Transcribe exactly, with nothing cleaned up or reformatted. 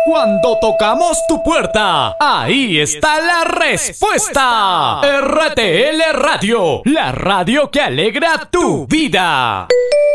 Cuando tocamos tu puerta, ahí está la respuesta. R T L Radio, la radio que alegra tu vida.